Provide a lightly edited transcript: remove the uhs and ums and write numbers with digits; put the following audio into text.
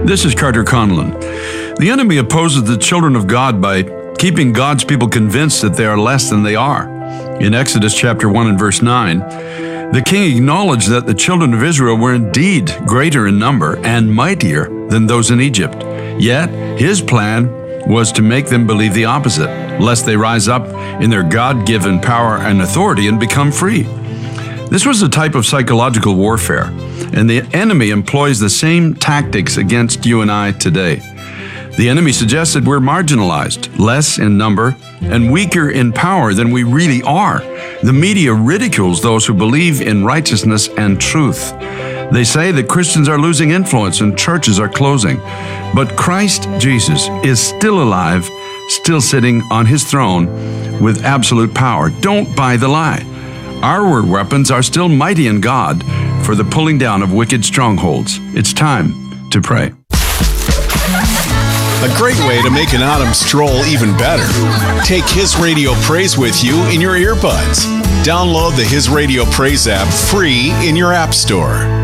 This is Carter Conlon. The enemy opposes the children of God by keeping God's people convinced that they are less than they are. In Exodus chapter 1 and verse 9, the king acknowledged that the children of Israel were indeed greater in number and mightier than those in Egypt. Yet, his plan was to make them believe the opposite, lest they rise up in their God-given power and authority and become free. This was a type of psychological warfare, and the enemy employs the same tactics against you and I today. The enemy suggests that we're marginalized, less in number, and weaker in power than we really are. The media ridicules those who believe in righteousness and truth. They say that Christians are losing influence and churches are closing. But Christ Jesus is still alive, still sitting on his throne with absolute power. Don't buy the lie. Our word weapons are still mighty in God for the pulling down of wicked strongholds. It's time to pray. A great way to make an autumn stroll even better. Take His Radio Praise with you in your earbuds. Download the His Radio Praise app free in your app store.